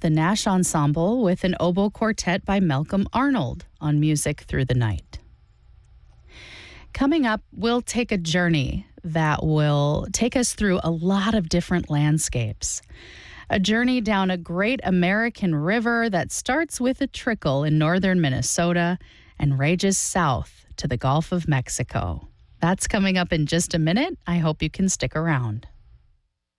the Nash Ensemble with an oboe quartet by Malcolm Arnold on Music Through the Night. Coming up, we'll take a journey that will take us through a lot of different landscapes. A journey down a great American river that starts with a trickle in northern Minnesota and rages south to the Gulf of Mexico. That's coming up in just a minute. I hope you can stick around.